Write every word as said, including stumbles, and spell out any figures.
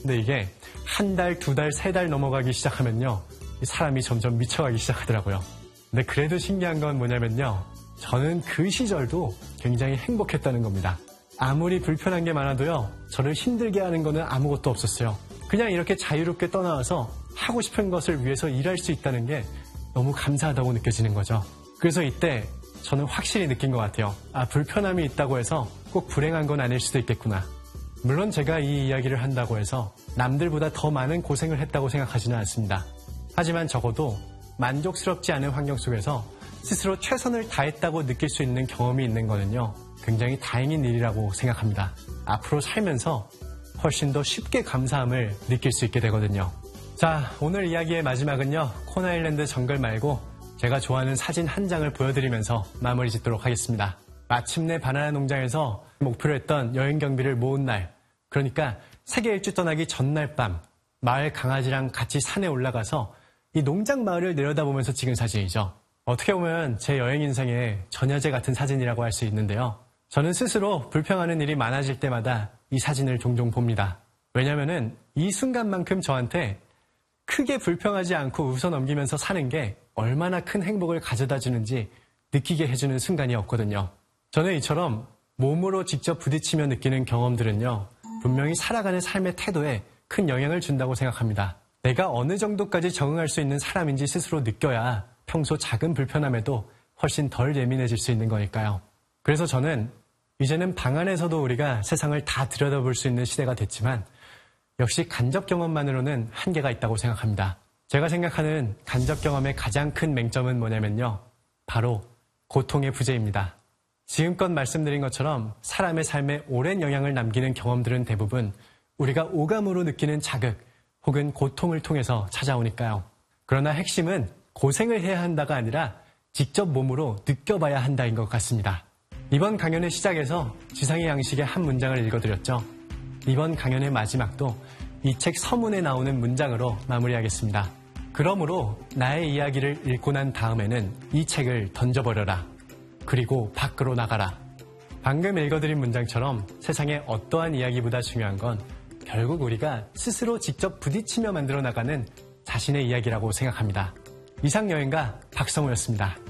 근데 이게 한 달, 두 달, 세 달 넘어가기 시작하면요. 이 사람이 점점 미쳐가기 시작하더라고요. 근데 그래도 신기한 건 뭐냐면요. 저는 그 시절도 굉장히 행복했다는 겁니다. 아무리 불편한 게 많아도요. 저를 힘들게 하는 거는 아무것도 없었어요. 그냥 이렇게 자유롭게 떠나와서 하고 싶은 것을 위해서 일할 수 있다는 게 너무 감사하다고 느껴지는 거죠. 그래서 이때 저는 확실히 느낀 것 같아요. 아, 불편함이 있다고 해서 꼭 불행한 건 아닐 수도 있겠구나. 물론 제가 이 이야기를 한다고 해서 남들보다 더 많은 고생을 했다고 생각하지는 않습니다. 하지만 적어도 만족스럽지 않은 환경 속에서 스스로 최선을 다했다고 느낄 수 있는 경험이 있는 거는요. 굉장히 다행인 일이라고 생각합니다. 앞으로 살면서 훨씬 더 쉽게 감사함을 느낄 수 있게 되거든요. 자, 오늘 이야기의 마지막은요. 코나일랜드 정글 말고 제가 좋아하는 사진 한 장을 보여드리면서 마무리 짓도록 하겠습니다. 마침내 바나나 농장에서 목표로 했던 여행 경비를 모은 날, 그러니까 세계 일주 떠나기 전날 밤 마을 강아지랑 같이 산에 올라가서 이 농장 마을을 내려다보면서 찍은 사진이죠. 어떻게 보면 제 여행 인생의 전야제 같은 사진이라고 할 수 있는데요. 저는 스스로 불평하는 일이 많아질 때마다 이 사진을 종종 봅니다. 왜냐면은 이 순간만큼 저한테 크게 불평하지 않고 웃어넘기면서 사는 게 얼마나 큰 행복을 가져다 주는지 느끼게 해주는 순간이었거든요. 저는 이처럼 몸으로 직접 부딪히며 느끼는 경험들은요. 분명히 살아가는 삶의 태도에 큰 영향을 준다고 생각합니다. 내가 어느 정도까지 적응할 수 있는 사람인지 스스로 느껴야 평소 작은 불편함에도 훨씬 덜 예민해질 수 있는 거니까요. 그래서 저는 이제는 방 안에서도 우리가 세상을 다 들여다볼 수 있는 시대가 됐지만 역시 간접 경험만으로는 한계가 있다고 생각합니다. 제가 생각하는 간접 경험의 가장 큰 맹점은 뭐냐면요. 바로 고통의 부재입니다. 지금껏 말씀드린 것처럼 사람의 삶에 오랜 영향을 남기는 경험들은 대부분 우리가 오감으로 느끼는 자극 혹은 고통을 통해서 찾아오니까요. 그러나 핵심은 고생을 해야 한다가 아니라 직접 몸으로 느껴봐야 한다인 것 같습니다. 이번 강연의 시작에서 지상의 양식의 한 문장을 읽어드렸죠. 이번 강연의 마지막도 이 책 서문에 나오는 문장으로 마무리하겠습니다. 그러므로 나의 이야기를 읽고 난 다음에는 이 책을 던져버려라. 그리고 밖으로 나가라. 방금 읽어드린 문장처럼 세상의 어떠한 이야기보다 중요한 건 결국 우리가 스스로 직접 부딪히며 만들어 나가는 자신의 이야기라고 생각합니다. 이상 여행가 박성우였습니다.